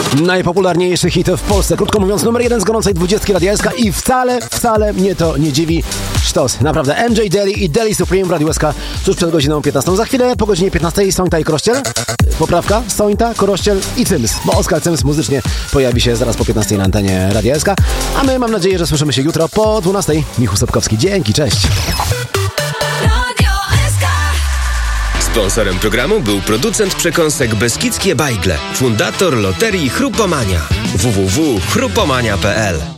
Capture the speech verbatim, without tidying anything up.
Najpopularniejszy hit w Polsce, krótko mówiąc numer jeden z gorącej dwudziestki Radia S K i wcale, wcale mnie to nie dziwi. Sztos, naprawdę. M J Daly i Daly Supreme w Radiu S K tuż przed godziną piętnastą. Za chwilę po godzinie piętnastej Sońta i Korościel. Poprawka, Sońta, Korościel i Cyms, bo Oskar Cyms muzycznie pojawi się zaraz po piętnastej na antenie Radia S K. A my mam nadzieję, że słyszymy się jutro po dwunastej. Michał Sobkowski, dzięki, cześć. Sponsorem programu był producent przekąsek Beskidzkie Bajgle, fundator loterii Chrupomania. w w w kropka chrupomania kropka p l